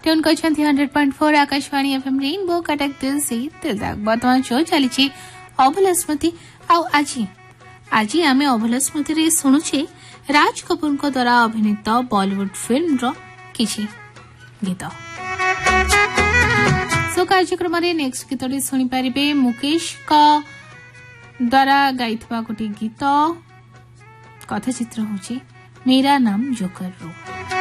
Tune करछन्ती 100.4 Akashvani FM rainbow Cuttack दिल से दिल तक। वर्तमान शो चलीछि अभुला स्मृति। आज आमे अभुला स्मृति रे सुनुछे राज कपूर को द्वारा अभिनीत बॉलीवुड फिल्म रो किछि गीत। सो कार्यक्रम रे नेक्स्ट गीत रे सुनि परिबे मुकेश का द्वारा गाइथबा गोटे गीत। कथा चित्र होछि मेरा नाम जोकर रो।